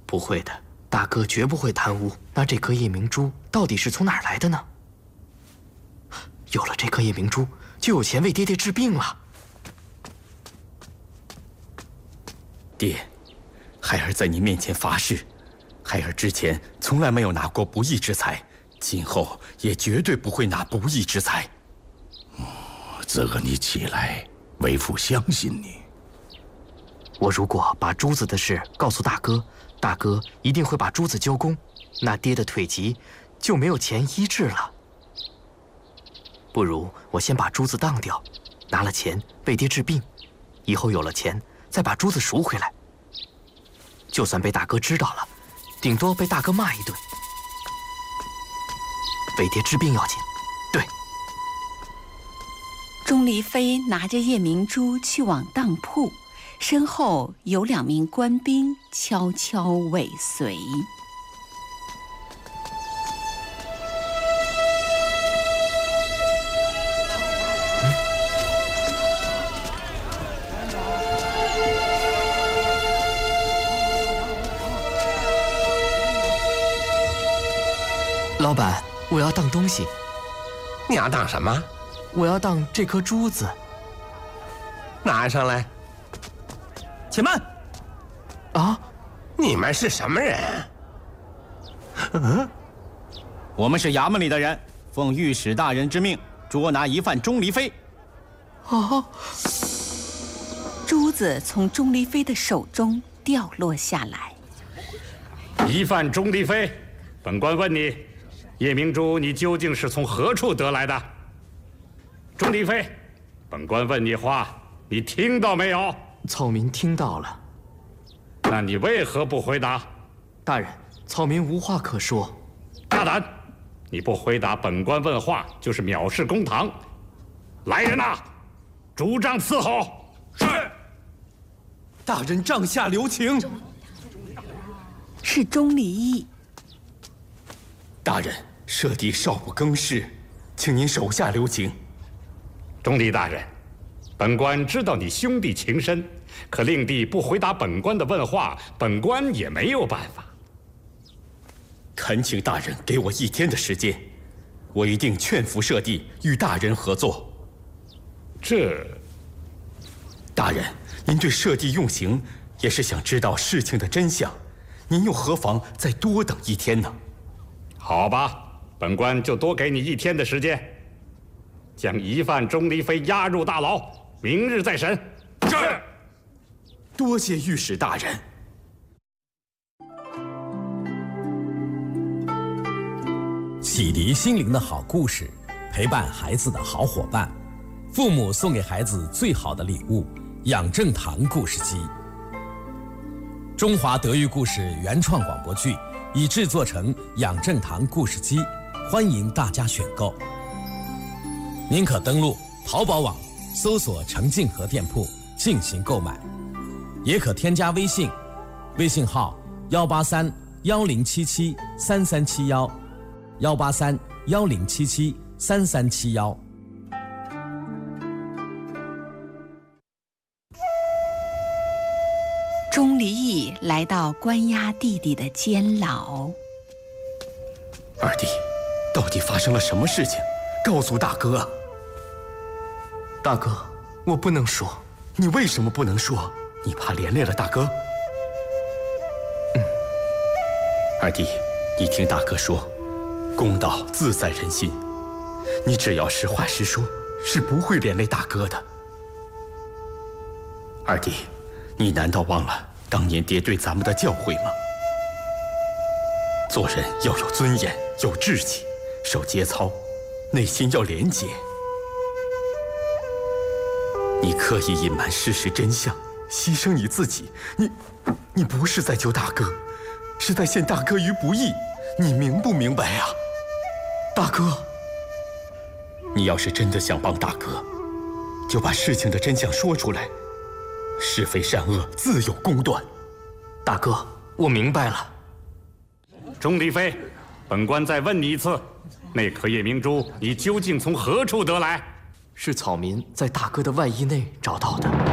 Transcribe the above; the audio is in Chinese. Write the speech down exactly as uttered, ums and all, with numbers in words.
不会的，大哥绝不会贪污。那这颗夜明珠到底是从哪儿来的呢？有了这颗夜明珠，就有钱为爹爹治病了。 爹，孩儿在你面前发誓，孩儿之前从来没有拿过不义之财，今后也绝对不会拿不义之财。 哦，这个你起来，为父相信你。 我如果把珠子的事告诉大哥，大哥一定会把珠子交公，那爹的腿疾就没有钱医治了。不如我先把珠子当掉，拿了钱为爹治病，以后有了钱再把珠子赎回来。就算被大哥知道了，顶多被大哥骂一顿。为爹治病要紧。对。 钟离飞拿着夜明珠去往当铺，身后有两名官兵悄悄尾随。 老板，我要当东西。 你要当什么？ 我要当这颗珠子。 拿上来。 且慢！ 啊， 你们是什么人？ 嗯，我们是衙门里的人，奉御史大人之命捉拿疑犯钟离飞。 啊！ 珠子从钟离飞的手中掉落下来。 疑犯钟离飞，本官问你，夜明珠你究竟是从何处得来的？钟离飞，本官问你话，你听到没有？ 草民听到了。 那你为何不回答？ 大人，草民无话可说。 大胆！你不回答本官问话，就是藐视公堂。来人呐，主杖伺候。是。 大人帐下留情。 是钟离义。 大人，舍弟少不更事，请您手下留情。 钟离大人，本官知道你兄弟情深，可令弟不回答本官的问话，本官也没有办法。 恳请大人给我一天的时间，我一定劝服舍弟与大人合作。 这， 大人，您对舍弟用刑，也是想知道事情的真相，您又何妨再多等一天呢？ 好吧，本官就多给你一天的时间，将疑犯钟离飞押入大牢，明日再审。 是。多谢御史大人。 启迪心灵的好故事，陪伴孩子的好伙伴，父母送给孩子最好的礼物——养正堂故事机。中华德育故事原创广播剧已制作成养正堂故事机，欢迎大家选购。您可登录淘宝网搜索程静和店铺进行购买，也可添加微信，微信号幺八三幺零七七三三七幺，幺八三幺零七七三三七幺。 钟离义来到关押弟弟的监牢。 二弟，到底发生了什么事情？告诉大哥啊！ 大哥，我不能说。 你为什么不能说？你怕连累了大哥？ 嗯。 二弟，你听大哥说，公道自在人心。你只要实话实说，是不会连累大哥的。二弟，你难道忘了当年爹对咱们的教诲吗？做人要有尊严，有志气，守节操，内心要廉洁。你刻意隐瞒事实真相，牺牲你自己，你，你不是在救大哥，是在陷大哥于不义，你明不明白啊？大哥，你要是真的想帮大哥，就把事情的真相说出来，是非善恶自有公断。 大哥，我明白了。 钟离飞，本官再问你一次，那颗夜明珠你究竟从何处得来？ 是草民在大哥的外衣内找到的。